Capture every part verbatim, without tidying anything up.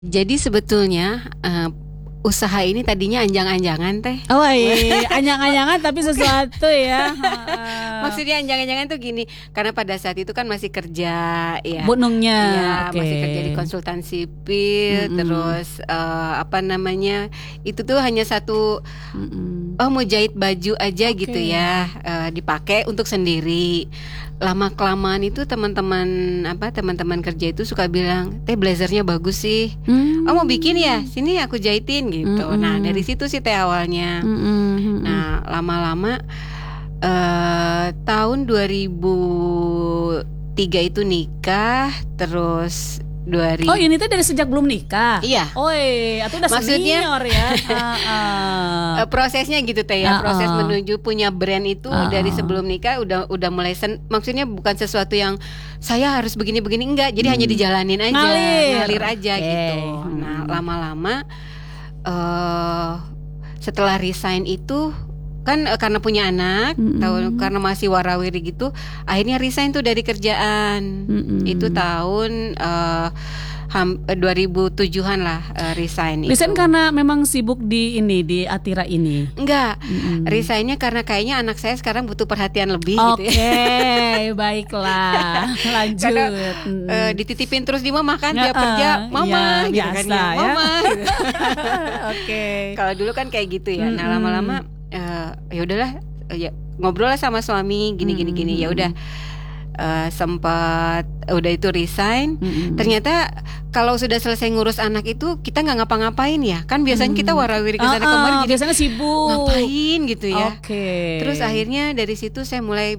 Jadi sebetulnya uh, usaha ini tadinya anjang-anjangan teh. Oh iya, anjang-anjangan tapi sesuatu ya. Maksudnya anjang-anjangan tuh gini, karena pada saat itu kan masih kerja ya. Bu Nungnya, ya, okay. masih kerja di konsultan sipil, mm-hmm. terus uh, apa namanya itu tuh hanya satu, mm-hmm. oh mau jahit baju aja okay. gitu ya, uh, dipakai untuk sendiri. Lama kelamaan itu teman-teman apa teman-teman kerja itu suka bilang, teh blazernya bagus sih, mm. oh mau bikin ya, sini aku jahitin gitu. Mm-hmm. Nah dari situ sih teh awalnya. Mm-hmm. Nah lama-lama uh, tahun dua ribu tiga itu nikah, terus dua ribu Oh ini tuh dari sejak belum nikah? Iya. Oh iya, itu udah maksudnya, senior ya. uh, uh. Prosesnya gitu teh ya, uh, uh. proses menuju punya brand itu uh, uh. dari sebelum nikah udah udah mulai sen, maksudnya bukan sesuatu yang saya harus begini-begini, enggak. Jadi hmm. hanya dijalanin aja, ngalir, ngalir aja okay. gitu. Nah lama-lama uh, setelah resign itu kan uh, karena punya anak, mm-hmm. tahun karena masih warawiri gitu, akhirnya resign tuh dari kerjaan. Mm-hmm. Itu tahun uh, ham, dua ribu tujuhan lah uh, resign. Resign itu. Karena memang sibuk di ini di Atira ini. Enggak, mm-hmm. resignnya karena kayaknya anak saya sekarang butuh perhatian lebih. Oke, gitu ya. Baiklah, lanjut. Karena mm. uh, dititipin terus di mama kan tiap uh, kerja, mama, ya, gitu biasa, kan ya, mama. Gitu. Oke. Okay. Kalau dulu kan kayak gitu ya. Mm-hmm. Nah lama-lama Uh, ya udahlah uh, ya ngobrol lah sama suami gini gini gini ya udah uh, sempat udah itu resign. Mm-hmm. Ternyata kalau sudah selesai ngurus anak itu kita nggak ngapa-ngapain ya kan biasanya mm. kita warawiri kesana uh, uh, kemari jadi biasanya sibuk ngapain gitu ya. Okay. Terus akhirnya dari situ saya mulai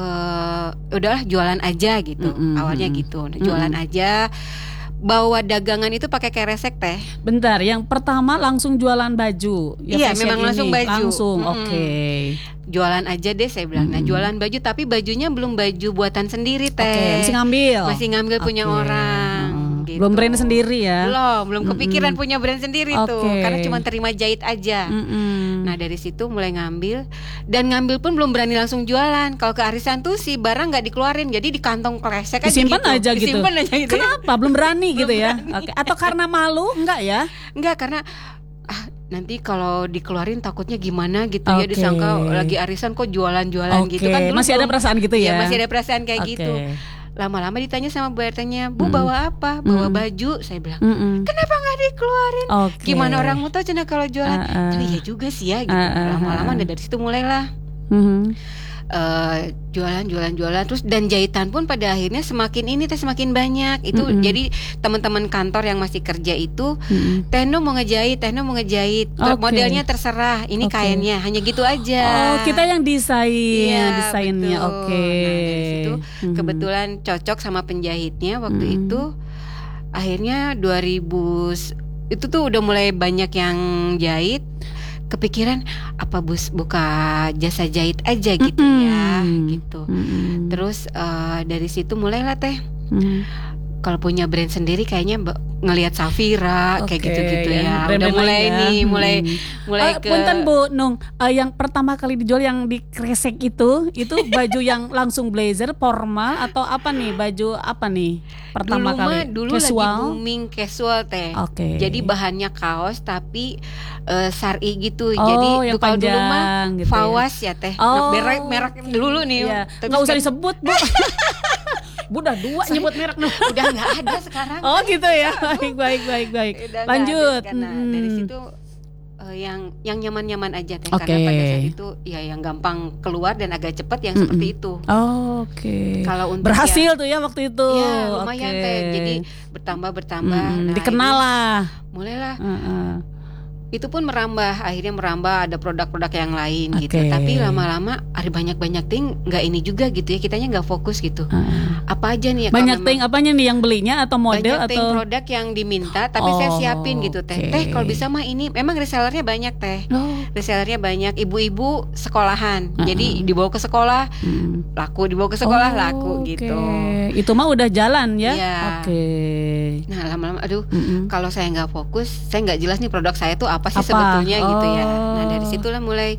uh, udahlah jualan aja gitu. Mm-hmm. Awalnya gitu jualan mm-hmm. aja. Bawa dagangan itu pakai keresek teh. Bentar, yang pertama langsung jualan baju. Ya, iya, memang ini. langsung baju. Langsung, hmm. oke. Okay. Jualan aja deh saya bilang. Hmm. Nah, jualan baju tapi bajunya belum baju buatan sendiri teh. Okay, masih ngambil. Masih ngambil okay. punya orang. Hmm. Gitu. Belum brand sendiri ya. Belum, belum kepikiran mm-mm. punya brand sendiri okay. tuh. Karena cuma terima jahit aja. Mm-mm. Nah, dari situ mulai ngambil dan ngambil pun belum berani langsung jualan. Kalau ke arisan tuh si barang enggak dikeluarin. Jadi di kantong kresek aja disimpan gitu. aja gitu. Disimpan aja gitu. Kenapa? Belum berani gitu ya. Okay. Atau karena malu? Enggak ya? Enggak, karena ah nanti kalau dikeluarin takutnya gimana gitu okay. ya, disangka lagi arisan kok jualan-jualan okay. gitu kan. Dulu masih belum, ada perasaan gitu ya? Ya masih ada perasaan kayak okay. gitu. Lama-lama ditanya sama Bu R T-nya, Bu mm. bawa apa? Bawa mm. baju. Saya bilang, Mm-mm. kenapa nggak dikeluarin? Okay. Gimana orang mau tahu cina kalau jualan? Uh, uh. Tapi ya juga sih ya gitu. Uh, uh, Lama-lama dari situ mulailah mm-hmm. uh, jualan, jualan, jualan. Terus dan jahitan pun pada akhirnya semakin ini teh semakin banyak. Itu mm-hmm. jadi teman-teman kantor yang masih kerja itu, mm-hmm. Tehno mau ngejahit, Tehno mau ngejahit. Okay. Modelnya terserah. Ini okay. kainnya hanya gitu aja. Oh, kita yang desain, ya, desainnya. Oke. Okay. Nah, dari situ mm-hmm. kebetulan cocok sama penjahitnya waktu mm-hmm. itu. Akhirnya dua ribu itu tuh udah mulai banyak yang jahit. Kepikiran apa bus buka jasa jahit aja gitu mm-hmm. ya gitu. Mm-hmm. Terus uh, dari situ mulailah teh. Mm-hmm. Kalau punya brand sendiri kayaknya ngelihat Safira okay, kayak gitu-gitu ya. ya. Udah mulai ya. nih, mulai hmm. mulai uh, ke punten Bu Nung, uh, yang pertama kali dijual yang di kresek itu, itu baju yang langsung blazer formal atau apa nih? Baju apa nih? Pertama dulu kali mah, dulu casual. Lagi booming casual teh. Okay. Jadi bahannya kaos tapi uh, sari gitu. Oh, Jadi yang kalau dulu mah gitu Fawas ya, ya teh. Oh, merek merek okay. dulu nih. Iya. Nggak usah disebut Bu. Bu udah dua so, nyebut merek udah nggak ada sekarang. Oh gitu ya. Baik baik baik baik. Lanjut. Karena hmm. dari situ uh, yang yang nyaman-nyaman aja teh. Okay. Karena pada saat itu ya yang gampang keluar dan agak cepat yang mm-mm. seperti itu. Oh, oke. Okay. Kalau untuk berhasil ya, tuh ya waktu itu. Ya lumayan okay. teh. Jadi bertambah bertambah. Hmm, nah, dikenal lah. Mulailah. Uh-uh. Itu pun merambah, akhirnya merambah ada produk-produk yang lain okay. gitu. Tapi lama-lama ada banyak-banyak ting nggak ini juga gitu ya, kitanya nggak fokus gitu. Uh. Apa aja nih ya? Banyak ting apanya nih yang belinya atau model banyak atau? Banyak produk yang diminta, tapi oh, saya siapin gitu teh. Okay. Teh kalau bisa mah ini, memang resellernya banyak teh. Oh. Resellernya banyak, ibu-ibu sekolahan. Uh-uh. Jadi dibawa ke sekolah, hmm. laku dibawa ke sekolah, oh, laku okay. gitu. Itu mah udah jalan ya? Iya. Oke. Okay. Nah lama-lama, aduh, mm-mm. kalau saya nggak fokus, saya nggak jelas nih produk saya tuh apa sih apa? sebetulnya oh. gitu ya. Nah dari situlah mulai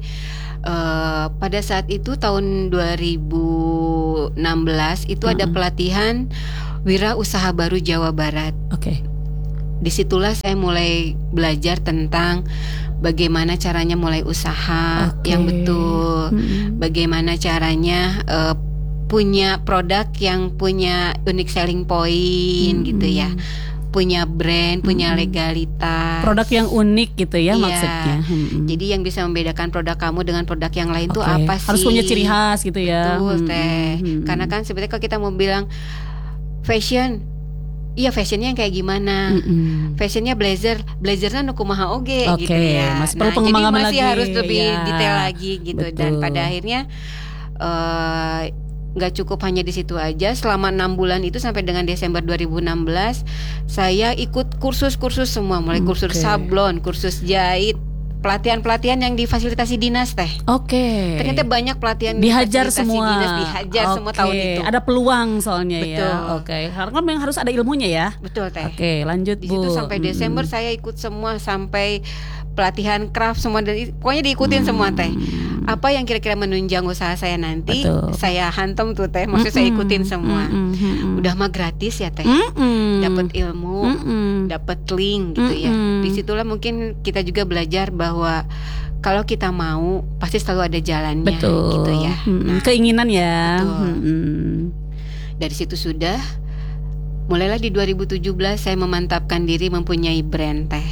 uh, pada saat itu tahun dua ribu enam belas itu mm-hmm. ada pelatihan Wira Usaha Baru Jawa Barat. Oke. Okay. disitulah saya mulai belajar tentang bagaimana caranya mulai usaha okay. yang betul, hmm. bagaimana caranya uh, punya produk yang punya unique selling point hmm. gitu ya, punya brand, punya hmm. legalitas, produk yang unik gitu ya, iya. maksudnya. Hmm. Jadi yang bisa membedakan produk kamu dengan produk yang lain okay. tuh apa sih? Harus punya ciri khas gitu ya. Betul hmm. teh, hmm. karena kan sebenarnya kalau kita mau bilang fashion, iya fashionnya yang kayak gimana? Mm-mm. Fashionnya blazer, blazernya nu kumaha oge okay. gitu ya. Masih nah, perlu pengembangan jadi masih lagi. harus lebih ya. detail lagi gitu. Betul. Dan pada akhirnya nggak uh, cukup hanya di situ aja. Selama enam bulan itu sampai dengan Desember dua ribu enam belas, saya ikut kursus-kursus semua, mulai kursus okay. sablon, kursus jahit, pelatihan-pelatihan yang difasilitasi dinas teh. Oke. Okay. Ternyata banyak pelatihan dihajar semua. Dinas, dihajar okay. semua tahun itu. Ada peluang soalnya. Betul. Ya. Oke. Okay. Karena memang harus ada ilmunya ya. Betul teh. Oke, okay, lanjut di Bu. Di situ sampai Desember hmm. saya ikut semua, sampai pelatihan craft semua, dan pokoknya diikutin hmm. semua teh. Apa yang kira-kira menunjang usaha saya nanti, betul. Saya hantam tuh teh. Maksudnya mm-mm. saya ikutin semua. Mm-mm. Udah mah gratis ya teh. Dapat ilmu, dapat link gitu Mm-mm. ya. Disitulah mungkin kita juga belajar bahwa kalau kita mau pasti selalu ada jalannya. Betul. Gitu ya. Nah, keinginan ya. Betul. Dari situ sudah mulailah di dua ribu tujuh belas saya memantapkan diri mempunyai brand teh.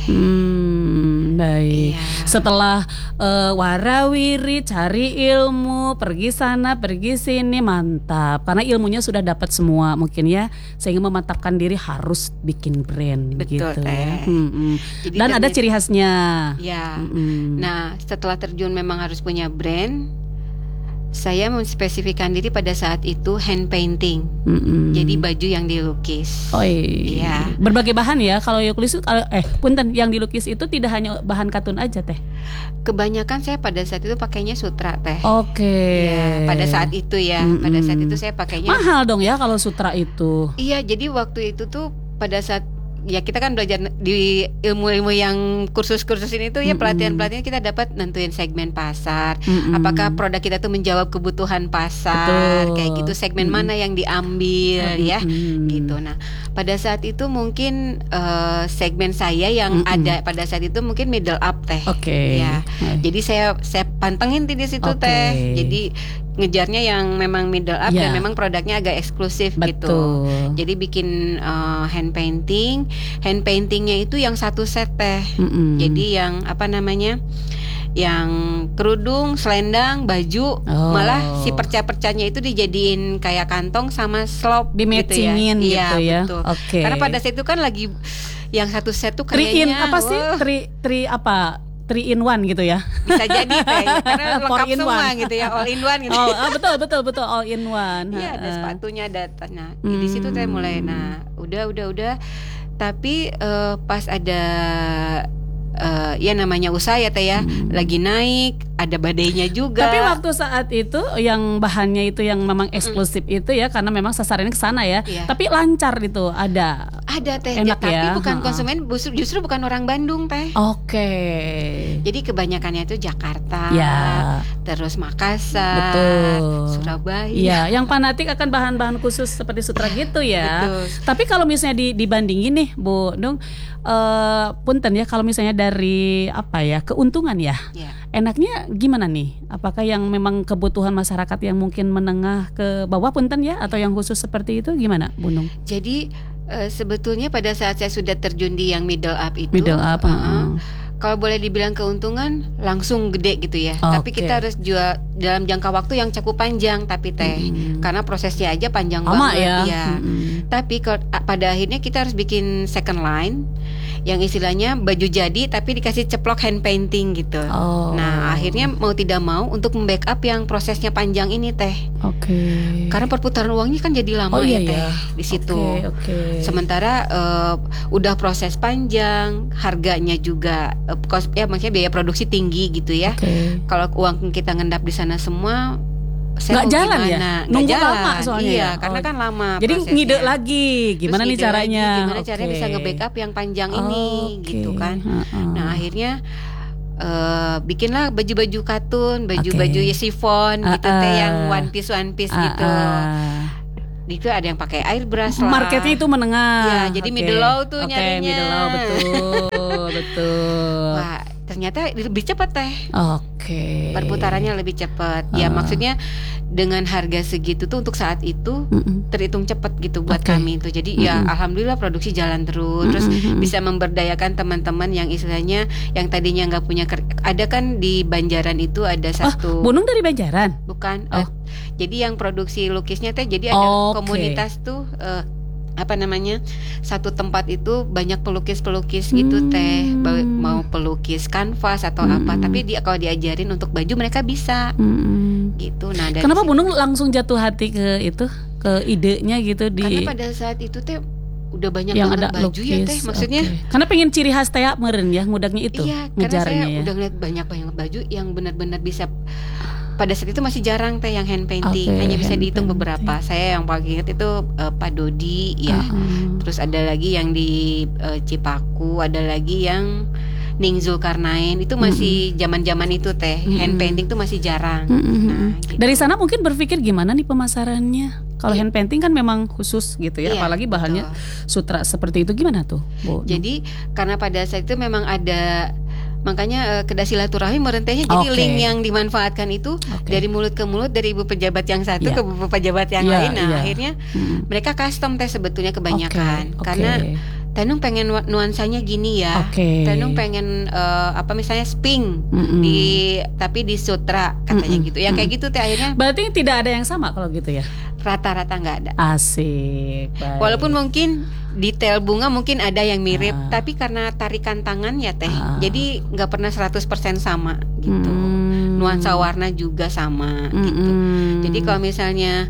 Hmm, baik. Iya. Setelah uh, warawiri, cari ilmu, pergi sana, pergi sini, mantap. Karena ilmunya sudah dapat semua mungkin ya, sehingga memantapkan diri harus bikin brand. Betul, gitu. teh. Hmm-hmm. Dan ada ciri khasnya. Ya. Hmm. Nah, setelah terjun memang harus punya brand. Saya menspesifikkan diri pada saat itu hand painting, mm-hmm. jadi baju yang dilukis. Oh iya. Berbagai bahan ya. Kalau yang dilukis, eh punten, yang dilukis itu tidak hanya bahan katun aja teh. Kebanyakan saya pada saat itu pakainya sutra teh. Oke. Okay. Ya, pada saat itu ya, mm-hmm. pada saat itu saya pakainya. Mahal dong ya kalau sutra itu. Iya, jadi waktu itu tuh pada saat ya kita kan belajar di ilmu-ilmu yang kursus-kursus ini tuh ya, mm-hmm. pelatihan-pelatihan kita dapat nentuin segmen pasar, mm-hmm. apakah produk kita tuh menjawab kebutuhan pasar. Betul. Kayak gitu, segmen mm-hmm. mana yang diambil, mm-hmm. ya gitu. Nah pada saat itu mungkin uh, segmen saya yang mm-hmm. ada pada saat itu mungkin middle up teh. Oke. Okay. Ya, okay. Jadi saya saya pantengin di situ okay. teh. Jadi ngejarnya yang memang middle up, yeah. dan memang produknya agak eksklusif. Betul. Gitu. Jadi bikin uh, hand painting, hand paintingnya itu yang satu set teh. Mm-mm. Jadi yang apa namanya, yang kerudung, selendang, baju, oh. malah si perca-percanya itu dijadiin kayak kantong sama slop, di-matchingin gitu ya. Iya, ya? Betul. Okay. Karena pada saat itu kan lagi yang satu set tuh kayaknya three in apa sih? Tri tri apa? three in one gitu ya. Bisa jadi teh, karena lengkap semua one. Gitu ya, all in one gitu. Oh, ah, betul betul betul all in one. Iya, ada sepatunya, ada nah, hmm. di situ teh mulai. Nah, udah udah udah. Tapi uh, pas ada uh, ya namanya usaha ya teh ya, hmm. lagi naik, ada badainya juga. Tapi waktu saat itu yang bahannya itu yang memang eksklusif hmm. itu ya, karena memang sasarannya ke sana ya. Iya. Tapi lancar itu ada. Ada teh, enak ya, tapi ya? bukan Ha-ha. konsumen, justru, justru bukan orang Bandung teh. Oke. Okay. Jadi kebanyakannya itu Jakarta, ya. Terus Makassar, betul. Surabaya. Iya, yang fanatik akan bahan-bahan khusus seperti sutra gitu ya. Betul. Tapi kalau misalnya di, dibandingin nih, Bu Nung, uh, punten ya, kalau misalnya dari apa ya, keuntungan ya, ya, enaknya gimana nih? Apakah yang memang kebutuhan masyarakat yang mungkin menengah ke bawah punten ya, atau yang khusus seperti itu gimana, Bu Nung? Jadi Uh, sebetulnya pada saat saya sudah terjun di yang middle up itu, middle up, uh, uh. kalau boleh dibilang keuntungan langsung gede gitu ya. Okay. Tapi kita harus jual dalam jangka waktu yang cukup panjang, tapi teh mm-hmm. karena prosesnya aja panjang Lama banget ya. ya. Mm-hmm. Tapi kalau, pada akhirnya kita harus bikin second line, yang istilahnya baju jadi tapi dikasih ceplok hand painting gitu. Oh. Nah akhirnya mau tidak mau untuk membackup yang prosesnya panjang ini teh. Oke. Okay. Karena perputaran uangnya kan jadi lama oh, iya, ya teh iya. di situ. Okay, okay. Sementara uh, udah proses panjang, harganya juga uh, cost, ya maksudnya biaya produksi tinggi gitu ya. Okay. Kalau uang kita ngendap di sana semua, nggak jalan gimana? ya, Nggak nunggu jalan. lama soalnya. Iya, ya? karena oh. kan lama. Jadi prosesnya. ngide lagi, gimana Terus nih caranya? Lagi, gimana okay. caranya bisa nge-backup yang panjang oh, ini, okay. gitu kan? Uh-uh. Nah akhirnya uh, bikinlah baju-baju katun, baju-baju okay. chiffon, uh-uh. gitu teh yang one piece one piece uh-uh. gitu. itu ada yang pakai airbrush lah. Marketnya itu menengah. Ya, jadi okay. middle low tuh okay, nyarinya. Middle low, betul, betul. Wah, ternyata lebih cepat teh. Oke. Okay. Perputarannya lebih cepat. Ya, uh. maksudnya dengan harga segitu tuh untuk saat itu Mm-mm. terhitung cepat gitu buat okay. kami itu. Jadi Mm-mm. ya alhamdulillah produksi jalan terus, Mm-mm. terus bisa memberdayakan teman-teman yang istilahnya yang tadinya nggak punya ker- ada kan di Banjaran itu ada satu. Oh, Bunung dari Banjaran? Bukan. Oh. Uh, jadi yang produksi lukisnya teh jadi ada okay. komunitas tuh uh, apa namanya satu tempat itu banyak pelukis-pelukis gitu hmm. teh mau pelukis kanvas atau hmm. apa tapi dia kalau diajarin untuk baju mereka bisa hmm. gitu. Nah dari kenapa situ, Bunung langsung jatuh hati ke itu ke idenya gitu di karena pada saat itu teh udah banyak yang banget ada baju lukis, ya teh maksudnya okay. karena pengen ciri khas teh meren ya ngudangnya itu iya karena saya ya. udah ngeliat banyak banyak baju yang benar-benar bisa. Pada saat itu masih jarang teh yang hand painting, okay, hanya bisa dihitung painting. beberapa. Saya yang paling ingat itu uh, Pak Dodi ya. Uh-huh. Terus ada lagi yang di uh, Cipaku, ada lagi yang Ning Zulkarnain. Itu masih uh-huh. zaman-zaman itu teh. Uh-huh. Hand painting tuh masih jarang. Uh-huh. Nah, gitu. Dari sana mungkin berpikir gimana nih pemasarannya? Kalau hand painting kan memang khusus gitu ya, iya, apalagi bahannya betul. Sutra seperti itu gimana tuh, Bu? Jadi karena pada saat itu memang ada makanya uh, kedah silaturahmi merentenya jadi okay. link yang dimanfaatkan itu okay. dari mulut ke mulut dari ibu pejabat yang satu yeah. ke ibu pejabat yang yeah, lain. Nah yeah. akhirnya hmm. mereka custom teh sebetulnya kebanyakan okay. Okay. karena Tenung pengen nuansanya gini ya. Okay. Tenung pengen uh, apa misalnya sping mm-mm. di tapi di sutra katanya mm-mm. gitu. Ya kayak gitu teh akhirnya. Berarti tidak ada yang sama kalau gitu ya. Rata-rata nggak ada. Asik. Baik. Walaupun mungkin detail bunga mungkin ada yang mirip, ah. tapi karena tarikan tangan ya teh, ah. jadi nggak pernah seratus persen sama gitu. Mm. Nuansa warna juga sama mm-mm. gitu. Jadi kalau misalnya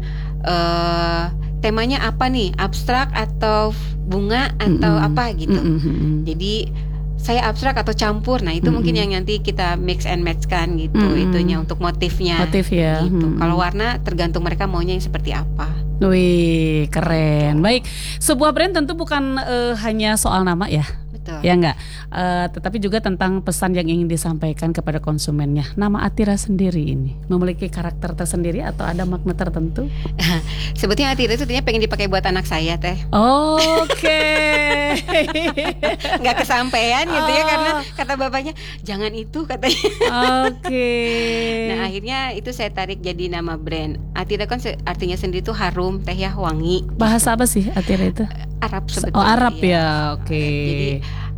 uh, temanya apa nih, abstrak atau bunga atau mm-mm. apa gitu. Mm-mm. Jadi saya abstrak atau campur, nah itu mm-hmm. mungkin yang nanti kita mix and match kan gitu, mm-hmm. itunya untuk motifnya. Motif ya. Gitu. Mm-hmm. Kalau warna tergantung mereka maunya yang seperti apa. Wih, keren. Baik, sebuah brand tentu bukan uh, hanya soal nama ya. Betul. Ya enggak, uh, tetapi juga tentang pesan yang ingin disampaikan kepada konsumennya. Nama Atira sendiri ini memiliki karakter tersendiri atau ada makna tertentu? Sebetulnya Atira itu ternyata pengen dipakai buat anak saya teh. Oke. Nggak kesampaian gitu oh. ya karena kata bapaknya jangan itu katanya. Oke. Okay. Nah akhirnya itu saya tarik jadi nama brand. Atira kan artinya sendiri itu harum, teh ya wangi. Bahasa apa sih Atira itu? Arab sebetulnya. Oh Arab ya, ya. Oke. Okay. Jadi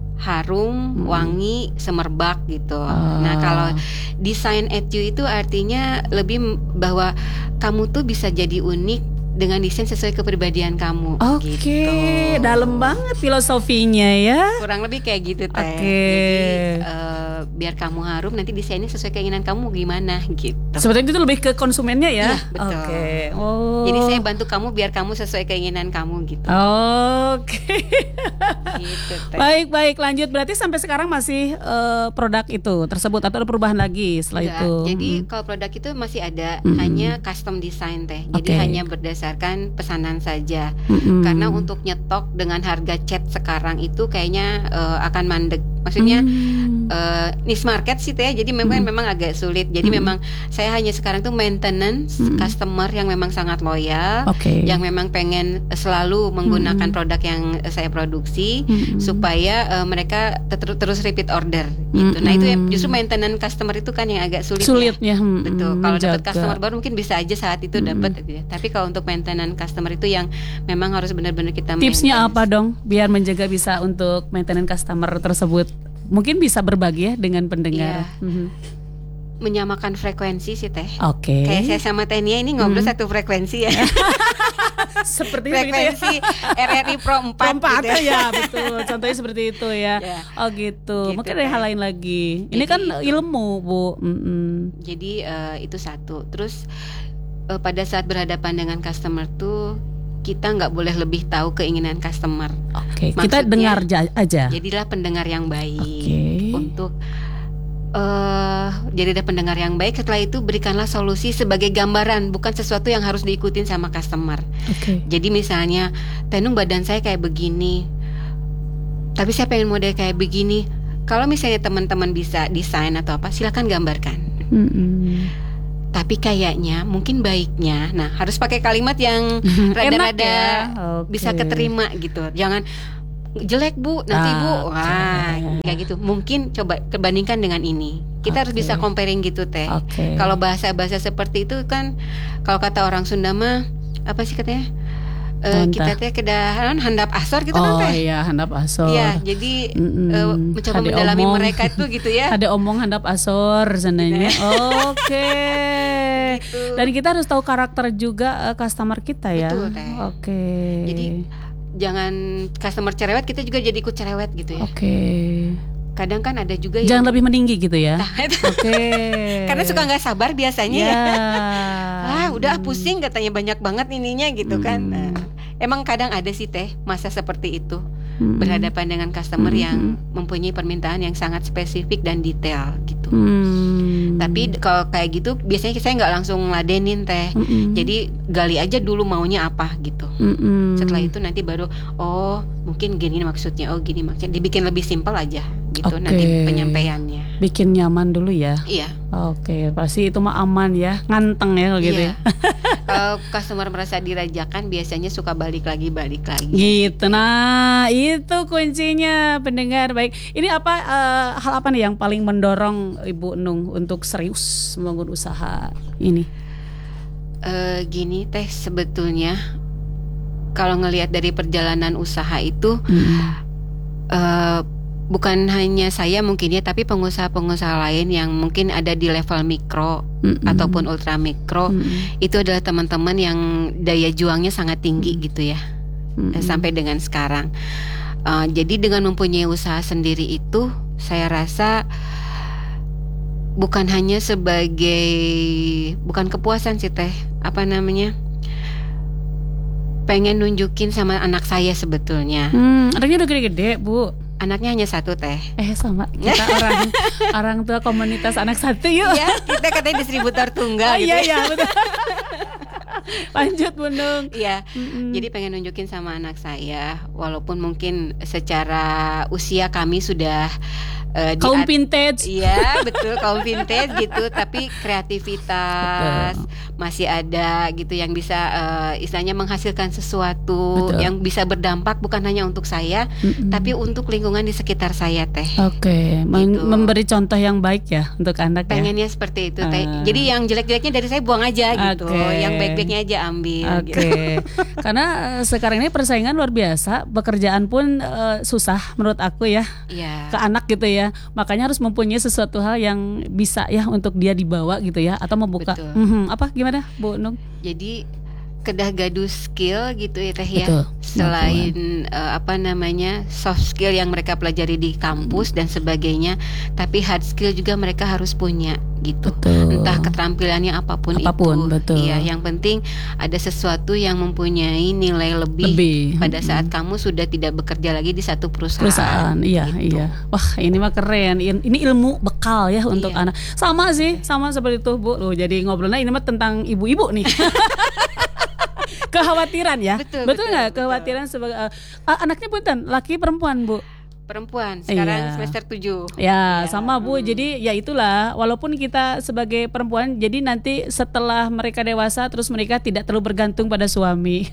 harum, wangi, semerbak gitu. Oh. Nah kalau design at you itu artinya lebih bahwa kamu tuh bisa jadi unik dengan desain sesuai kepribadian kamu. Oke, okay. gitu. Dalam banget filosofinya ya. Kurang lebih kayak gitu teh. Okay. Jadi uh, biar kamu harum nanti desainnya sesuai keinginan kamu gimana gitu. Sebetulnya itu lebih ke konsumennya ya. Iya, betul. Oke. Okay. Oh. Jadi saya bantu kamu biar kamu sesuai keinginan kamu gitu. Oke. Okay. Gitu, baik baik lanjut berarti sampai sekarang masih uh, produk itu tersebut atau ada perubahan lagi setelah Enggak. itu? Jadi hmm. kalau produk itu masih ada hmm. hanya custom design teh. Jadi okay. hanya berdasarkan pesanan saja. Hmm. Karena untuk nyetok dengan harga cat sekarang itu kayaknya uh, akan mandek. Maksudnya hmm. uh, niche market sih teh. Jadi memang hmm. memang agak sulit. Jadi hmm. memang saya hanya sekarang tuh maintenance hmm. customer yang memang sangat loyal, okay. yang memang pengen selalu menggunakan hmm. produk yang saya produksi hmm. supaya uh, mereka ter- terus repeat order gitu. Hmm. Nah itu ya, justru maintenance customer itu kan yang agak sulit. Sulit ya. Hmm. Betul. Kalau dapat customer baru mungkin bisa aja saat itu hmm. dapat gitu ya. Tapi kalau untuk maintenance customer itu yang memang harus benar-benar kita tipsnya apa dong biar menjaga bisa untuk maintenance customer tersebut? Mungkin bisa berbagi ya dengan pendengar. Iya. Mm-hmm. Menyamakan frekuensi sih teh. Oke. Okay. Kayak saya sama Tenia ini ngobrol mm. satu frekuensi ya. Seperti frekuensi ya? R R I Pro empat. Pro empat gitu. Ya betul. Contohnya seperti itu ya. Yeah. Oh gitu. gitu. Mungkin ada hal lain lagi. Jadi, ini kan ilmu Bu. Mm-mm. Jadi uh, itu satu. Terus uh, pada saat berhadapan dengan customer tuh kita nggak boleh lebih tahu keinginan customer. Oke. Okay. Kita dengar aja. Jadilah pendengar yang baik. Okay. Untuk uh, jadilah pendengar yang baik. Setelah itu berikanlah solusi sebagai gambaran, bukan sesuatu yang harus diikutin sama customer. Okay. Jadi misalnya, Tenung badan saya kayak begini, tapi saya pengen model kayak begini. Kalau misalnya teman-teman bisa desain atau apa, silakan gambarkan. Mm-mm. tapi kayaknya mungkin baiknya, nah harus pakai kalimat yang rada-rada ya? Okay. bisa keterima gitu. Jangan jelek bu, nanti ah, bu, wah kayak gitu. Mungkin coba kebandingkan dengan ini. Kita okay. harus bisa comparing gitu teh. Okay. Kalau bahasa-bahasa seperti itu kan, kalau kata orang Sunda mah apa sih katanya? Uh, kita teh kedahan handap asor gitu kan teh. Oh iya, handap asor. Iya, jadi uh, mencoba Hade mendalami omong. Mereka itu gitu ya. Ada omong handap asor sananya. Oke. Okay. Gitu. Dan kita harus tahu karakter juga uh, customer kita ya. Betul teh. Oke. Okay. Jadi jangan customer cerewet, kita juga jadi ikut cerewet gitu ya. Oke. Okay. Kadang kan ada juga jangan yang lebih meninggi gitu ya. Oke. Okay. Karena suka nggak sabar biasanya yeah. ya. Ah udah pusing katanya banyak banget ininya gitu hmm. kan. Nah, emang kadang ada sih teh masa seperti itu hmm. berhadapan dengan customer hmm. yang mempunyai permintaan yang sangat spesifik dan detail gitu. Hmm. Tapi kalau kayak gitu biasanya saya nggak langsung ladenin teh. Hmm. Jadi gali aja dulu maunya apa gitu. Hmm. Setelah itu nanti baru oh mungkin gini maksudnya, oh gini maksudnya, dibikin lebih simpel aja gitu okay. nanti penyampaiannya. Bikin nyaman dulu ya. Iya. Oke, okay. Pasti itu mah aman ya, nganteng ya kalau gitu iya. ya. Kalau customer merasa dirajakan biasanya suka balik lagi balik lagi. Gitu. Nah, itu kuncinya pendengar baik. Ini apa uh, hal apa nih yang paling mendorong Ibu Nung untuk serius membangun usaha ini? Uh, gini teh sebetulnya kalau ngelihat dari perjalanan usaha itu hmm. uh, bukan hanya saya mungkin ya, tapi pengusaha-pengusaha lain yang mungkin ada di level mikro mm-hmm. ataupun ultra mikro mm-hmm. itu adalah teman-teman yang daya juangnya sangat tinggi mm-hmm. gitu ya mm-hmm. sampai dengan sekarang. Uh, jadi dengan mempunyai usaha sendiri itu saya rasa bukan hanya sebagai bukan kepuasan sih teh, apa namanya? Pengen nunjukin sama anak saya sebetulnya. Hmm, anaknya udah gede-gede, Bu. Anaknya hanya satu teh. Eh sama kita orang orang tua komunitas anak satu yuk. Ya, kita katanya distributor tunggal. Oh, gitu. Iya iya betul. Lanjut Bu Nung. Iya. Mm-hmm. Jadi pengen nunjukin sama anak saya, walaupun mungkin secara usia kami sudah Uh, kaum at- vintage. Iya betul, kaum vintage gitu. Tapi kreativitas betul. Masih ada gitu yang bisa uh, istilahnya menghasilkan sesuatu betul. Yang bisa berdampak bukan hanya untuk saya mm-hmm. tapi untuk lingkungan di sekitar saya teh. Oke okay. Men- gitu. Memberi contoh yang baik ya untuk anak. Pengennya ya? Seperti itu teh. Uh. Jadi yang jelek-jeleknya dari saya buang aja gitu okay. Yang baik-baiknya aja ambil. Oke okay. gitu. Karena uh, sekarang ini persaingan luar biasa. Pekerjaan pun uh, susah menurut aku ya yeah. ke anak gitu ya. Makanya harus mempunyai sesuatu hal yang bisa ya untuk dia dibawa gitu ya, atau membuka mm-hmm. apa gimana Bu Nung? Jadi kedah gaduh skill gitu ya teh ya. Betul. Selain uh, apa namanya soft skill yang mereka pelajari di kampus hmm. dan sebagainya, tapi hard skill juga mereka harus punya gitu. Betul. Entah keterampilannya apapun, apapun itu. Betul. Iya, yang penting ada sesuatu yang mempunyai nilai lebih, lebih. pada saat hmm. kamu sudah tidak bekerja lagi di satu perusahaan. Perusahaan, iya gitu. Iya. Wah ini mah keren. Ini ilmu bekal ya untuk iya. anak. Sama sih, sama seperti itu Bu. Loh, jadi ngobrolnya ini mah tentang ibu-ibu nih. Kekhawatiran ya, betul, betul nggak kekhawatiran sebagai uh, uh, anaknya punten, laki perempuan Bu? Perempuan, sekarang iya. semester tujuh. Ya, ya sama Bu, hmm. jadi ya itulah, walaupun kita sebagai perempuan, jadi nanti setelah mereka dewasa terus mereka tidak terlalu bergantung pada suami.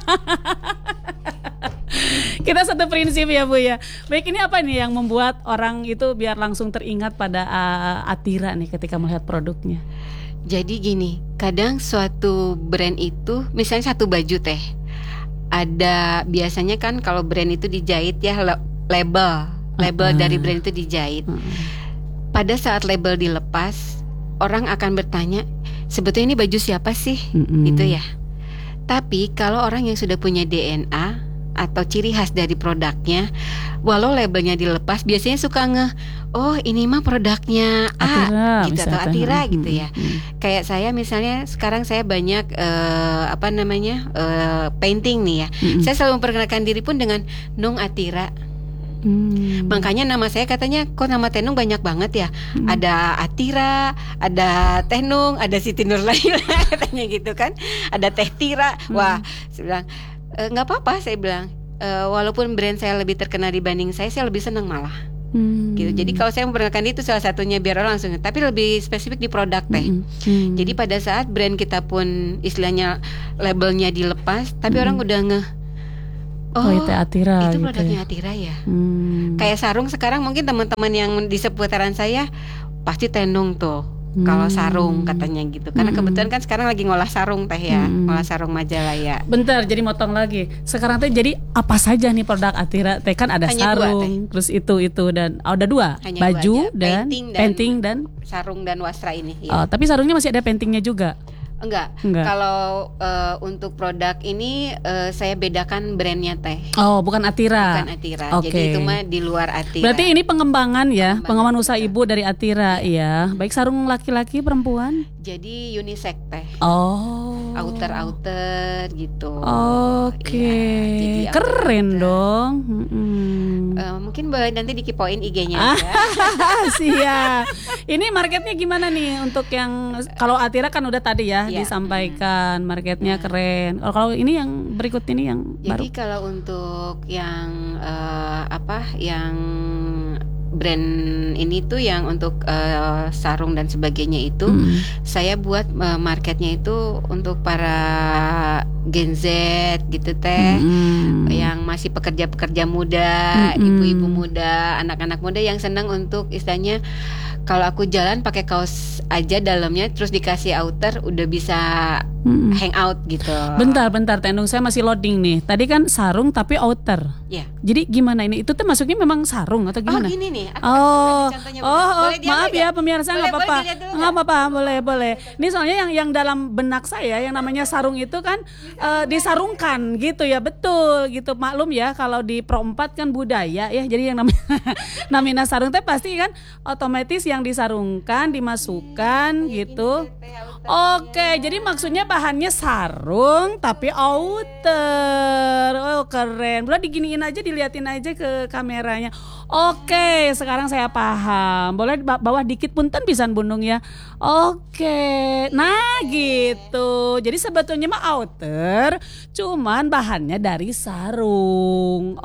Kita satu prinsip ya Bu ya. Baik, ini apa nih yang membuat orang itu biar langsung teringat pada uh, Atira nih ketika melihat produknya? Jadi gini, kadang suatu brand itu, misalnya satu baju teh, ada biasanya kan kalau brand itu dijahit ya label, label uh-uh. dari brand itu dijahit. Uh-uh. Pada saat label dilepas, orang akan bertanya, sebetulnya ini baju siapa sih? Uh-uh. Gitu ya. Tapi kalau orang yang sudah punya D N A atau ciri khas dari produknya, walau labelnya dilepas, biasanya suka nge, oh ini mah produknya A Atira, gitu atau Atira hmm, gitu ya. Hmm. Kayak saya misalnya sekarang saya banyak uh, apa namanya uh, painting nih ya. Hmm. Saya selalu memperkenalkan diri pun dengan Nung Atira. Hmm. Makanya nama saya katanya kok nama Tenung banyak banget ya. Hmm. Ada Atira, ada Tenung, ada Siti Nurlaila katanya gitu kan. Ada Teh Tira. Hmm. Wah, saya bilang nggak e, apa-apa saya bilang. E, walaupun brand saya lebih terkenal dibanding saya, saya lebih senang malah Hmm. Gitu. Jadi kalau saya memperkenalkan itu salah satunya biar orang langsung, tapi lebih spesifik di produk teh. Hmm. Hmm. Jadi pada saat brand kita pun istilahnya labelnya dilepas, tapi hmm. orang udah ngeh, oh, oh itu Atira, itu gitu produknya ya? Atira ya. Hmm. Kayak sarung sekarang mungkin teman-teman yang di seputaran saya pasti Tenung tuh. Hmm. Kalau sarung katanya gitu. Karena hmm. kebetulan kan sekarang lagi ngolah sarung teh ya, hmm. ngolah sarung Majalaya. Bentar, jadi motong lagi. Sekarang teh jadi apa saja nih produk Atira? Teh kan ada hanya sarung, dua, terus itu itu dan oh, ada dua, hanya baju dua dan painting dan, painting dan sarung dan wasra ini. Ya. Oh, tapi sarungnya masih ada paintingnya juga. Enggak. Enggak. Kalau uh, untuk produk ini uh, saya bedakan brandnya teh. Oh, bukan Atira. Bukan Atira. Okay. Jadi itu mah di luar Atira. Berarti ini pengembangan ya, pengembangan, pengembangan usaha ibu dari Atira ya. Baik sarung laki-laki, perempuan. Jadi unisex teh. Oh. Outer-outer gitu. Oke. Okay. Ya, keren outer. Dong. Hmm. Uh, mungkin boleh nanti dikipoin I G-nya aja. Siap. Ini marketnya gimana nih untuk yang kalau Atira kan udah tadi ya, ya. disampaikan marketnya ya. Keren. Oh, kalau ini yang berikut ini yang Jadi baru. Jadi kalau untuk yang uh, apa yang brand ini tuh yang untuk uh, sarung dan sebagainya itu hmm. saya buat uh, marketnya itu untuk para Gen Z gitu teh hmm. yang masih pekerja-pekerja muda, hmm. ibu-ibu muda, anak-anak muda yang senang untuk istilahnya kalau aku jalan pakai kaos aja dalamnya terus dikasih outer udah bisa hmm. hang out gitu. Bentar, bentar Tenung, saya masih loading nih. Tadi kan sarung tapi outer. Iya. Jadi gimana ini? Itu tuh masuknya memang sarung atau gimana? Oh gini nih. Aku, oh, aku oh, oh maaf ya pemirsa, nggak apa-apa, nggak apa-apa, boleh, boleh. Ini soalnya yang yang dalam benak saya yang namanya sarung itu kan uh, disarungkan gitu ya, betul gitu. Maklum ya kalau di Pro empat kan budaya ya. Jadi yang namanya namanya sarung teh pasti kan otomatis yang disarungkan dimasukkan gitu. Oke, jadi maksudnya bahannya sarung tapi outer. Oh keren. Udah diginiin aja, diliatin aja ke kameranya. Oke, sekarang saya paham. Boleh bawah dikit punten pisan Bundung ya. Oke. Nah, gitu. Jadi sebetulnya mah outer, cuman bahannya dari sarung.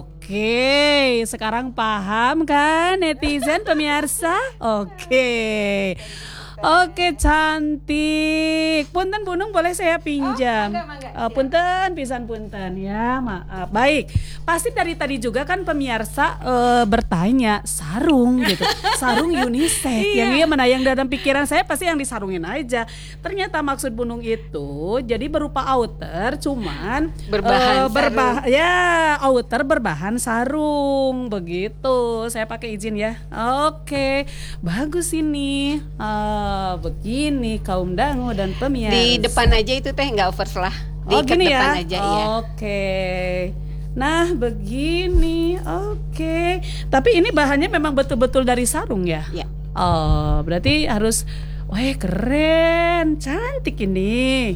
Oke. Sekarang paham kan netizen pemirsa? Oke. Oke, cantik. Punten Bunung boleh saya pinjam. Oh, enggak, enggak. Uh, punten pisan punten ya, maaf. Baik. Pasti dari tadi juga kan pemirsa uh, bertanya sarung gitu. Sarung unisex. Yang iya mana yang dalam pikiran saya pasti yang disarungin aja. Ternyata maksud Bunung itu jadi berupa outer cuman berbahan uh, berbah ya, outer berbahan sarung. Begitu. Saya pakai izin ya. Oke. Bagus ini. Uh, begini kaum dangu dan pemirsa. Di depan aja itu teh nggak overs lah. Di oh, gini depan ya? aja ya. Oke. Nah begini. Oke. Tapi ini bahannya memang betul-betul dari sarung ya? Ya. Oh berarti harus. Wah keren, cantik ini.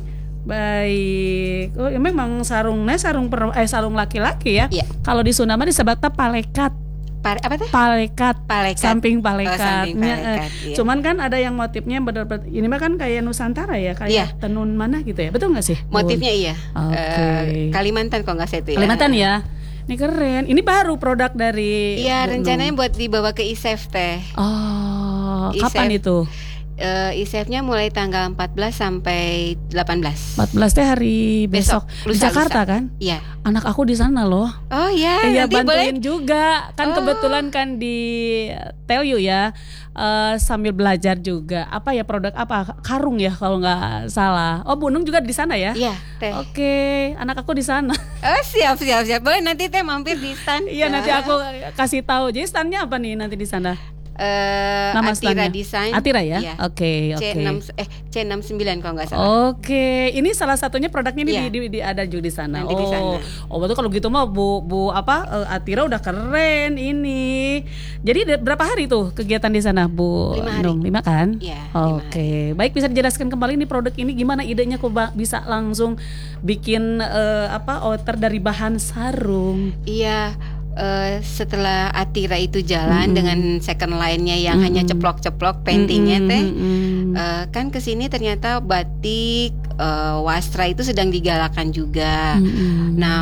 Baik. Oh ya memang sarungnya sarung per, eh sarung laki-laki ya? Ya. Kalau di Sunda mah disebutnya palekat. Pare, apa tuh? Palekat, palekat. Samping palekat. Oh, samping palekat iya. Cuman kan ada yang motifnya benar-benar ini mah kan kayak Nusantara ya, kayak iya. tenun mana gitu ya, betul nggak sih? Motifnya iya. Oke. Okay. Uh, Kalimantan kalau nggak salah itu ya. Kalimantan ya. Ini keren. Ini baru produk dari. Iya rencananya buat dibawa ke I S E F teh. Oh. I S E F. Kapan itu? Uh, I S E F-nya mulai tanggal empat belas sampai delapan belas. empat belas teh hari besok, besok. Lusa, di Jakarta lusa. Kan? Iya. Anak aku di sana loh. Oh iya. Iya boleh. bantuin juga. Kan oh. kebetulan kan di tell you ya uh, sambil belajar juga. Apa ya produk apa? Karung ya kalau nggak salah. Oh Bunung juga di sana ya? Iya. Teh. Oke. Anak aku di sana. Oh siap siap siap. Boleh nanti teh mampir di stand. Iya nanti aku kasih tahu. Jadi standnya apa nih nanti di sana? Uh, Nama Atira Design. Atira ya? Iya. Oke, oke. C enam eh C enam sembilan kalau nggak salah. Oke, ini salah satunya produknya ini iya. di, di, di ada juga di sana. Nanti oh, di sana. Oh, betul kalau gitu mah Bu Bu apa uh, Atira udah keren ini. Jadi berapa hari tuh kegiatan di sana, Bu? Lima hari. Dong, lima kan? Iya. Oke, baik bisa dijelaskan kembali nih produk ini gimana idenya kok bisa langsung bikin uh, apa outer dari bahan sarung? Iya. Uh, setelah Atira itu jalan mm-hmm. dengan second line-nya yang mm-hmm. hanya ceplok-ceplok paintingnya mm-hmm. teh uh, kan kesini ternyata batik uh, wastra itu sedang digalakan juga. Mm-hmm. Nah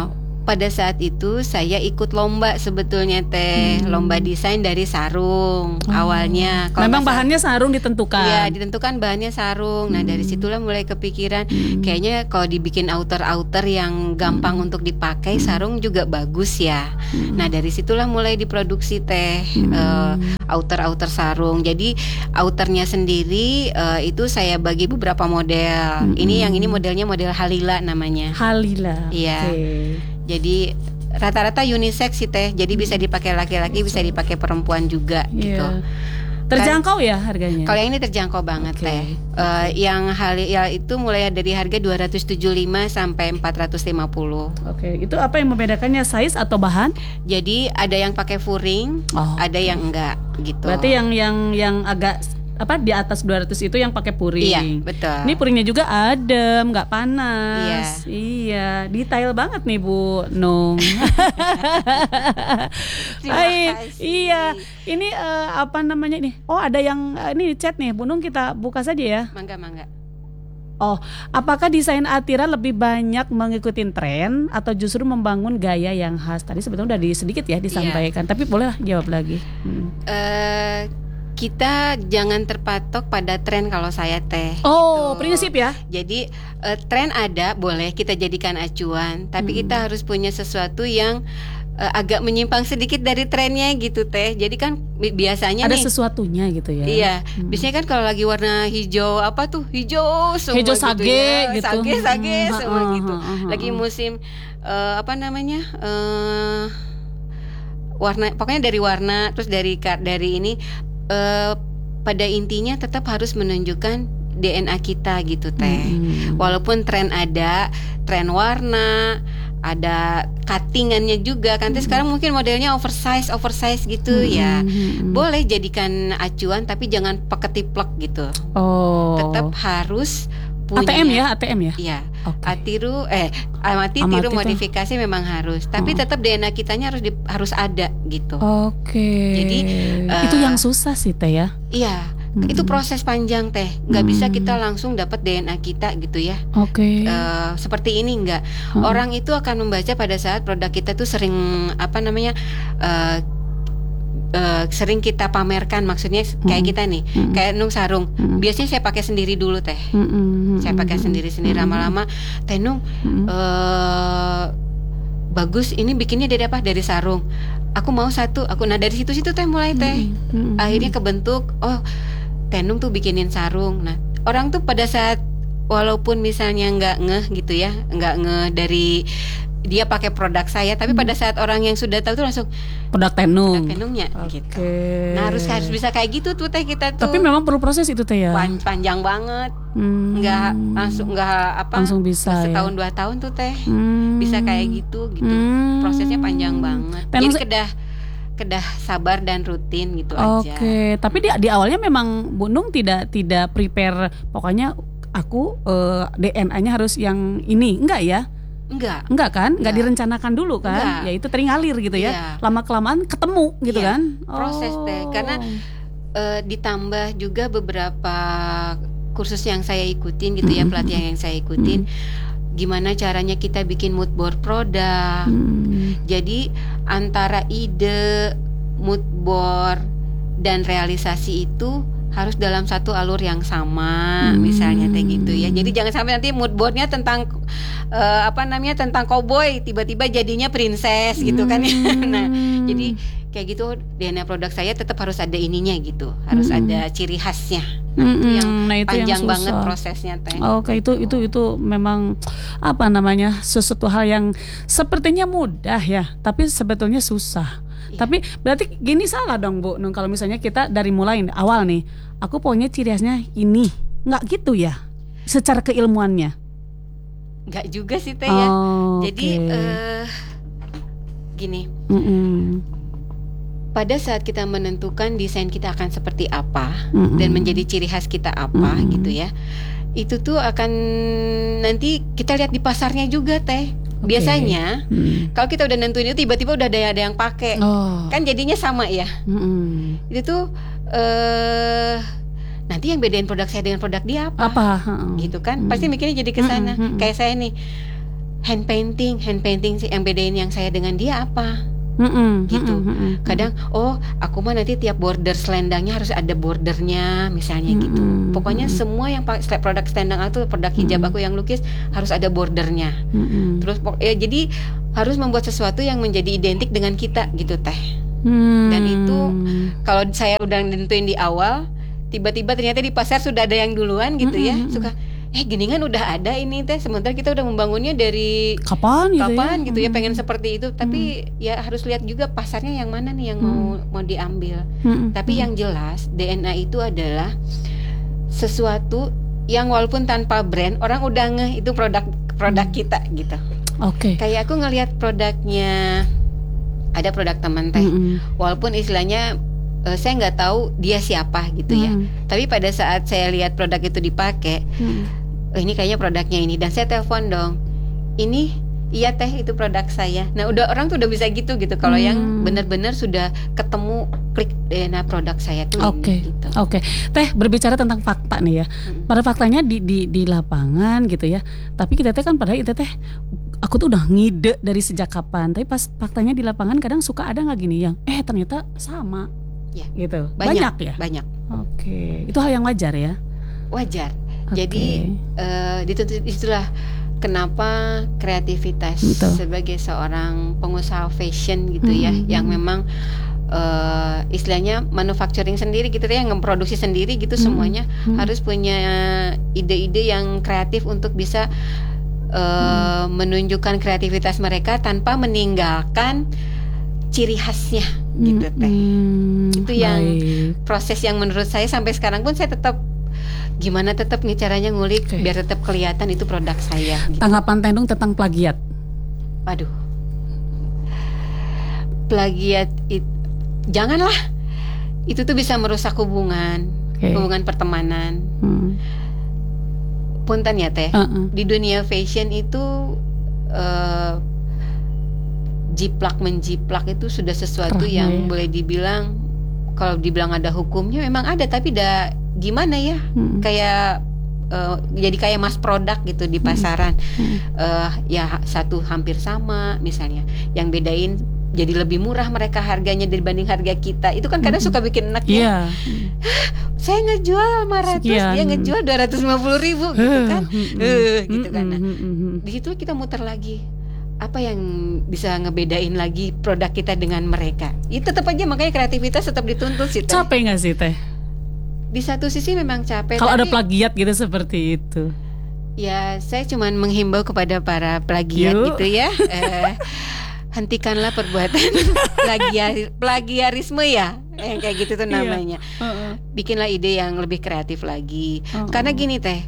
pada saat itu saya ikut lomba sebetulnya teh, hmm. lomba desain dari sarung oh. awalnya. Kalo memang bahannya sarung ditentukan. Iya, ditentukan bahannya sarung. Nah, hmm. dari situlah mulai kepikiran hmm. kayaknya kalau dibikin outer-outer yang gampang hmm. untuk dipakai, hmm. sarung juga bagus ya. Hmm. Nah, dari situlah mulai diproduksi teh hmm. uh, outer-outer sarung. Jadi outernya sendiri uh, itu saya bagi beberapa model. Hmm. Ini yang ini modelnya model Halila namanya. Halila. Iya. Okay. Jadi rata-rata unisex sih teh. Jadi bisa dipakai laki-laki, bisa dipakai perempuan juga yeah. gitu. Terjangkau kan, ya harganya? Kalau yang ini terjangkau banget okay. teh. Uh, yang hal ya itu mulai dari harga dua ratus tujuh puluh lima sampai empat ratus lima puluh. Oke, okay. Itu apa yang membedakannya, size atau bahan? Jadi ada yang pakai furing, oh, ada okay. yang enggak gitu. Berarti yang yang yang agak apa di atas dua ratus itu yang pakai puring. Iya, betul. Ini puringnya juga adem, nggak panas. Iya. Iya, detail banget nih Bu Nung. Ay, iya, ini uh, apa namanya nih? Oh, ada yang uh, ini chat nih, Bu Nung, kita buka saja ya. Mangga, mangga. Oh, apakah desain Atira lebih banyak mengikuti tren atau justru membangun gaya yang khas? Tadi sebetulnya udah di sedikit ya disampaikan, iya. Tapi boleh jawab lagi. Hmm. Uh, Kita jangan terpatok pada tren kalau saya teh. Oh, gitu. Prinsip ya. Jadi uh, tren ada, boleh kita jadikan acuan, tapi hmm. kita harus punya sesuatu yang uh, agak menyimpang sedikit dari trennya gitu teh. Jadi kan biasanya ada nih, sesuatunya gitu ya. Iya, hmm. biasanya kan kalau lagi warna hijau apa tuh hijau semua hijau sage gitu, ya. gitu. Sage sage hmm. semua uh, gitu. Uh, uh, uh, lagi musim uh, apa namanya? Uh, warna, pokoknya dari warna, terus dari dari ini. Uh, pada intinya tetap harus menunjukkan D N A kita gitu teh. Hmm. Walaupun tren ada, tren warna, ada cuttingannya juga kan. Hmm. Sekarang mungkin modelnya oversize, oversize gitu hmm. ya. Hmm. Boleh jadikan acuan, tapi jangan peketiplek gitu. Oh. Tetap harus punya. A T M ya, A T M ya. Iya. Okay. Atiru eh amati, amati tiru modifikasi itu memang harus, tapi oh. tetap D N A kitanya harus di, harus ada gitu. Oke. Okay. Jadi uh, itu yang susah sih teh ya. Iya, hmm. itu proses panjang teh. Nggak hmm. bisa kita langsung dapat D N A kita gitu ya. Oke. Okay. Uh, seperti ini enggak. Hmm. Orang itu akan membaca pada saat produk kita tuh sering apa namanya uh, Uh, sering kita pamerkan, maksudnya kayak mm-hmm. kita nih, mm-hmm. kayak Nung sarung. Mm-hmm. Biasanya saya pakai sendiri dulu teh. Mm-hmm. Saya pakai sendiri-sendiri mm-hmm. lama-lama. Teh Nung, mm-hmm. uh, bagus. Ini bikinnya dari apa? Dari sarung. Aku mau satu. Aku nah dari situ-situ teh mulai teh. Mm-hmm. Akhirnya kebentuk. Oh, Teh Nung tuh bikinin sarung. Nah, orang tuh pada saat walaupun misalnya nggak ngeh gitu ya, nggak ngeh dari dia pakai produk saya, tapi hmm. pada saat orang yang sudah tahu tuh langsung produk Teh Nung, produk Teh Nungnya okay. gitu. Nah harus harus bisa kayak gitu tuh teh kita tuh. Tapi memang perlu proses itu teh ya. Pan- panjang banget, hmm. nggak langsung nggak apa langsung bisa setahun ya. dua tahun tuh teh hmm. bisa kayak gitu gitu. Hmm. Prosesnya panjang banget. Tenung Jadi kedah kedah sabar dan rutin gitu okay. aja. Oke, tapi di, di awalnya memang Bu Nung tidak tidak prepare. Pokoknya aku uh, D N A-nya harus yang ini, enggak ya? Enggak. Enggak kan? Enggak, enggak direncanakan dulu kan? Enggak. Ya itu teringalir gitu ya. Iya. Lama-kelamaan ketemu gitu iya. kan? Proses oh. deh. Karena uh, ditambah juga beberapa kursus yang saya ikutin gitu ya, pelatihan yang saya ikutin. Gimana caranya kita bikin mood board produk. Hmm. Jadi antara ide, mood board dan realisasi itu harus dalam satu alur yang sama, hmm. misalnya kayak gitu ya. Jadi jangan sampai nanti mood boardnya tentang uh, apa namanya tentang cowboy, tiba-tiba jadinya princess gitu kan ya. Nah, jadi kayak gitu D N A produk saya tetap harus ada ininya gitu, harus hmm. ada ciri khasnya. Nah, hmm. itu yang nah, itu panjang yang banget prosesnya teh. Oke, itu itu itu memang apa namanya sesuatu hal yang sepertinya mudah ya, tapi sebetulnya susah. Ya. Tapi berarti gini salah dong Bu Nung, kalau misalnya kita dari mulai awal nih, aku punya ciri khasnya ini, nggak gitu ya? Secara keilmuannya? Nggak juga sih teh ya. Oh, Jadi okay. uh, gini. Mm-mm. Pada saat kita menentukan desain kita akan seperti apa Mm-mm. dan menjadi ciri khas kita apa Mm-mm. gitu ya, itu tuh akan nanti kita lihat di pasarnya juga teh. Okay. Biasanya hmm. kalau kita udah nentuin itu tiba-tiba udah ada, ada yang pakai, oh. kan jadinya sama ya. Hmm. Itu tuh uh, nanti yang bedain produk saya dengan produk dia apa? Apa? Gitu kan? Hmm. Pasti mikirnya jadi kesana. Hmm. Kayak saya nih, hand painting, hand painting sih yang bedain yang saya dengan dia apa? Mm-mm, gitu. mm-mm, mm-mm. Kadang oh aku mah nanti tiap border selendangnya harus ada bordernya misalnya Mm-mm, gitu. Pokoknya mm-mm. semua yang pakai produk selendang atau produk hijab Mm-mm. aku yang lukis harus ada bordernya. Mm-mm. Terus ya jadi harus membuat sesuatu yang menjadi identik dengan kita gitu teh. Hmm. Dan itu kalau saya udah nentuin di awal, tiba-tiba ternyata di pasar sudah ada yang duluan gitu ya. Mm-mm. Suka eh gini kan udah ada ini teh, sementara kita udah membangunnya dari kapan gitu kapan ya? gitu ya Mm-mm. pengen seperti itu, tapi ya harus lihat juga pasarnya yang mana nih yang mau mau diambil. Mm-mm. Tapi yang jelas D N A itu adalah sesuatu yang walaupun tanpa brand orang udah ngeh itu produk produk kita gitu. Oke. Kayak aku ngelihat produknya, ada produk teman teh, Mm-mm. walaupun istilahnya uh, saya nggak tahu dia siapa gitu ya. Mm. Tapi pada saat saya lihat produk itu dipakai, Mm. oh, ini kayaknya produknya ini, dan saya telepon dong, ini iya teh itu produk saya. Nah udah orang tuh udah bisa gitu gitu. Kalau Hmm. yang benar-benar sudah ketemu klik D N A produk saya tuh Oke, ini gitu. oke. Teh berbicara tentang fakta nih ya. Mm. Pada faktanya di di di lapangan gitu ya. Tapi kita teh kan padahal itu teh aku tuh udah ngide dari sejak kapan. Tapi pas faktanya di lapangan kadang suka ada nggak gini yang eh ternyata sama. Ya. Gitu. Banyak, Banyak ya. Banyak. Oke, itu hal yang wajar ya. Wajar. Oke. Jadi uh, dituntut itulah kenapa kreativitas Betul. sebagai seorang pengusaha fashion gitu ya, Hmm, yang hmm. memang uh, istilahnya manufacturing sendiri gitu ya, yang memproduksi sendiri gitu, Hmm, semuanya hmm. harus punya ide-ide yang kreatif untuk bisa uh, menunjukkan kreativitas mereka tanpa meninggalkan ciri khasnya gitu teh. Hmm, Itu yang baik. proses yang menurut saya sampai sekarang pun saya tetap gimana tetap nih caranya ngulik Oke. biar tetap kelihatan itu produk saya gitu. Tanggapan Tendung tentang plagiat. Waduh, plagiat it, janganlah, itu tuh bisa merusak hubungan, Oke. hubungan pertemanan. Hmm. Punten ya teh, Uh-uh. di dunia fashion itu uh, jiplak menjiplak itu sudah sesuatu Ramai yang ya. boleh dibilang, kalau dibilang ada hukumnya memang ada, tapi dah gimana ya, Hmm. kayak uh, jadi kayak mass produk gitu di pasaran. Hmm. Uh, ya satu hampir sama misalnya, yang bedain jadi lebih murah mereka harganya dibanding harga kita. Itu kan kadang Hmm. suka bikin enak ya. Iya. Saya ngejual lima ratus, Sekian. dia ngejual dua ratus lima puluh ribu gitu kan. Hmm. Eh, gitu kan. Nah, Hmm, hmm, hmm, hmm. di situ kita muter lagi. Apa yang bisa ngebedain lagi produk kita dengan mereka? Itu tetap aja, makanya kreativitas tetap dituntut sih teh. Capek nggak sih teh? Di satu sisi memang capek. Kalau ada tapi plagiat gitu seperti itu. ya saya cuman menghimbau kepada para plagiat Yuk. gitu ya. Eh, hentikanlah perbuatan plagiar, plagiarisme ya, yang kayak gitu tuh Iya. namanya. Uh-uh. Bikinlah ide yang lebih kreatif lagi. Uh-uh. Karena gini teh,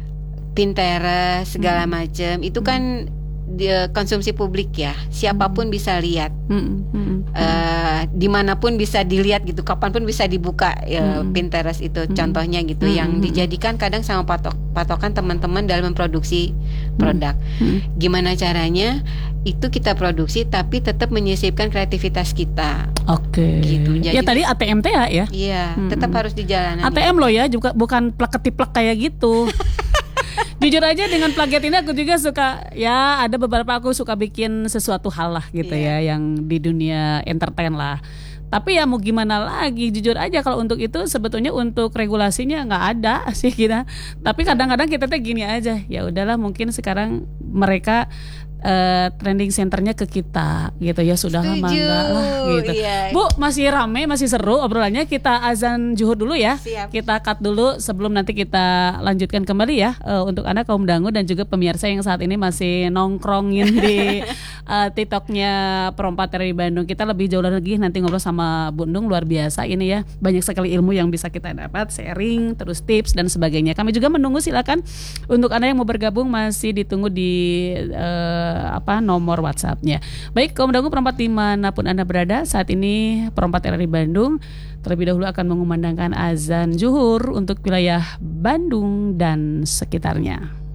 Pinterest segala macam itu kan dia konsumsi publik ya, siapapun bisa lihat, Hmm, hmm, eh, dimanapun bisa dilihat gitu, kapanpun bisa dibuka ya, Hmm. Pinterest itu Hmm. contohnya gitu, Hmm. yang dijadikan kadang sama patok patokan teman-teman dalam memproduksi produk. hmm. Gimana caranya? Itu kita produksi tapi tetap menyisipkan kreativitas kita. Oke. Gitu, jadi- Ya tadi A T M T ya ya. Iya, Hmm. tetap harus dijalani. A T M loh ya, juga bukan plak ketiplak kayak gitu. Jujur aja dengan plagiat ini aku juga suka, ya ada beberapa aku suka bikin sesuatu hal lah gitu Iya. ya, yang di dunia entertain lah. Tapi ya mau gimana lagi, jujur aja kalau untuk itu sebetulnya untuk regulasinya nggak ada sih kita. Tapi kadang-kadang kita tuh gini aja, ya udahlah mungkin sekarang mereka eh, trending centernya ke kita gitu ya, sudah lama Setuju, enggak lah gitu. iya. Bu, masih rame, masih seru obrolannya. Kita azan zuhur dulu ya. Siap. Kita cut dulu sebelum nanti kita lanjutkan kembali ya, eh, untuk Anda kaum dangu dan juga pemirsa yang saat ini masih nongkrongin di eh, TikToknya Perompak T R I Bandung. Kita lebih jauh lagi nanti ngobrol sama Bu Endung, luar biasa ini ya. Banyak sekali ilmu yang bisa kita dapat, sharing, terus tips dan sebagainya. Kami juga menunggu, silakan untuk Anda yang mau bergabung masih ditunggu di eh, apa nomor WhatsApp-nya. Baik, kaum dangu perempat dimanapun Anda berada saat ini, Perompak T R I Bandung terlebih dahulu akan mengumandangkan azan zuhur untuk wilayah Bandung dan sekitarnya.